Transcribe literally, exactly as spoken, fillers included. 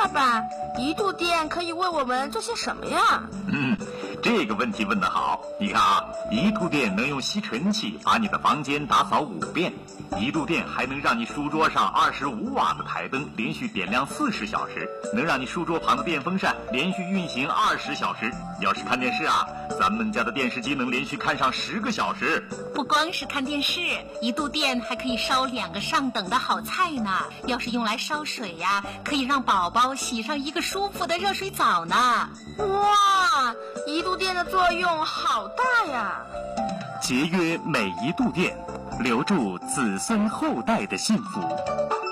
爸爸，一度电可以为我们做些什么呀？ 嗯，这个问题问得好。你看啊，一度电能用吸尘器把你的房间打扫五遍，一度电还能让你书桌上二十五瓦的台灯连续点亮四十小时，能让你书桌旁的电风扇连续运行二十小时。要是看电视啊，咱们家的电视机能连续看上十个小时。 不光是看电视，一度电还可以烧两个上等的好菜呢。要是用来烧水呀，可以让宝宝洗上一个舒服的热水澡呢。 哇，一度电的作用好大呀！ 节约每一度电，留住子孙后代的幸福。